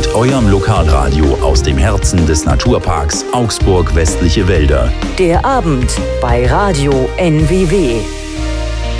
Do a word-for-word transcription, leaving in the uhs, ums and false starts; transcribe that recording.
mit eurem Lokalradio aus dem Herzen des Naturparks Augsburg Westliche Wälder. Der Abend bei Radio N W W.